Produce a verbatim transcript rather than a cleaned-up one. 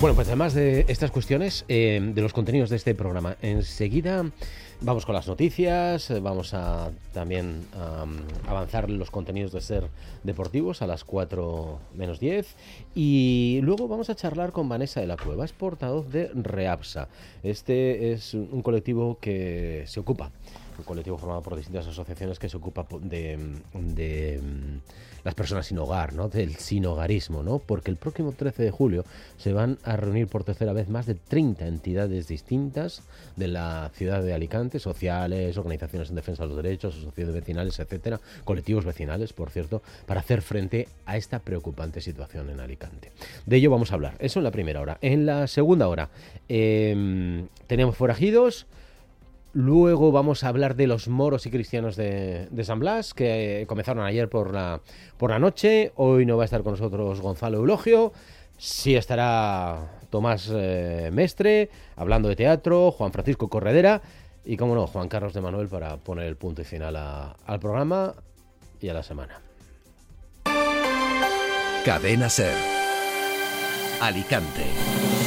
Bueno, pues además de estas cuestiones, eh, de los contenidos de este programa, enseguida vamos con las noticias, eh, vamos a también um, avanzar los contenidos de Ser Deportivos a las cuatro menos diez y luego vamos a charlar con Vanessa de la Cueva, es portavoz de REAPSA. Este es un colectivo que se ocupa, un colectivo formado por distintas asociaciones que se ocupa de, de las personas sin hogar, ¿no? Del sinhogarismo, ¿no? Porque el próximo trece de julio se van a reunir por tercera vez más de treinta entidades distintas de la ciudad de Alicante, sociales, organizaciones en defensa de los derechos, asociaciones vecinales, etcétera, colectivos vecinales, por cierto, para hacer frente a esta preocupante situación en Alicante. De ello vamos a hablar, eso en la primera hora. En la segunda hora eh, tenemos forajidos. Luego vamos a hablar de los moros y cristianos de, de San Blas, que eh, comenzaron ayer por la, por la noche. Hoy no va a estar con nosotros Gonzalo Eulogio. Sí estará Tomás eh, Mestre, hablando de teatro, Juan Francisco Corredera y, como no, Juan Carlos de Manuel para poner el punto y final a, al programa y a la semana. Cadena Ser. Alicante.